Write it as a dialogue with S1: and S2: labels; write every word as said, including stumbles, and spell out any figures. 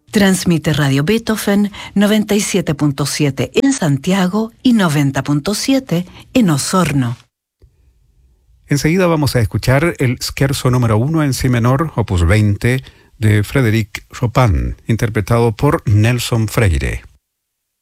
S1: Transmite Radio Beethoven noventa y siete punto siete en Santiago y noventa punto siete en Osorno.
S2: Enseguida vamos a escuchar el Scherzo número uno en si menor, opus veinte, de Frédéric Chopin, interpretado por Nelson Freire.